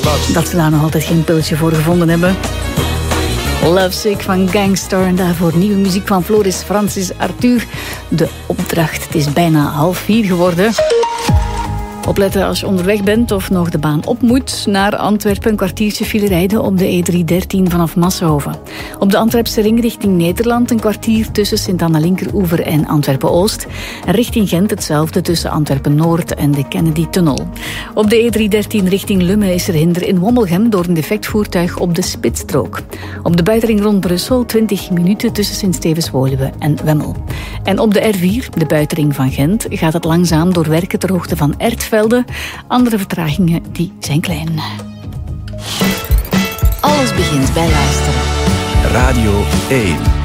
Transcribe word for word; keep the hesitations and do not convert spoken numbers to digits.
Dat ze daar nog altijd geen pilsje voor gevonden hebben. Lovesick van Gangstar en daarvoor nieuwe muziek van Floris Francis Arthur. De opdracht, het is bijna half vier geworden. Opletten als je onderweg bent of nog de baan op moet. Naar Antwerpen een kwartiertje file rijden op de E driehonderddertien vanaf Massenhoven. Op de Antwerpse ring richting Nederland een kwartier tussen Sint-Anna-Linkeroever en Antwerpen-Oost. En richting Gent hetzelfde tussen Antwerpen-Noord en de Kennedy-tunnel. Op de E driehonderddertien richting Lummen is er hinder in Wommelgem door een defect voertuig op de spitsstrook. Op de buitenring rond Brussel twintig minuten tussen Sint-Stevens-Woluwe en Wemmel. En op de R vier, de buitenring van Gent, gaat het langzaam door werken ter hoogte van Ertveld. Andere vertragingen die zijn klein. Alles begint bij luisteren. Radio één.